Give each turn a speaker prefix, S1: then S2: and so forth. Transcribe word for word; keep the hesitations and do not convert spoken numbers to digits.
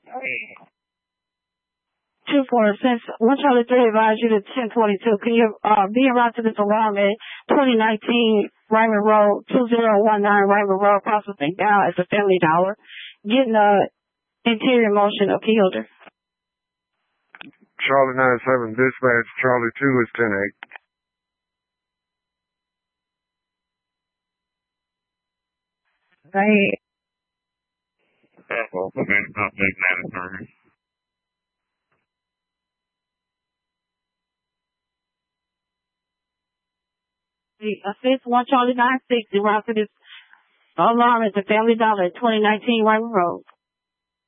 S1: Two four, since one Charlie three advised you to ten twenty-two, can you uh, be around to this alarm at twenty nineteen Raymond Road, two zero one nine Raymond Road, processing down at the Family Dollar, getting a interior motion of key holder.
S2: Charlie nine seven, dispatch, Charlie two is ten eight.
S1: Right.
S3: Well, okay, not big mandatory.
S1: Fifth, one Charlie nine sixty, around to this alarm at the Family Dollar at twenty nineteen Raymond Road.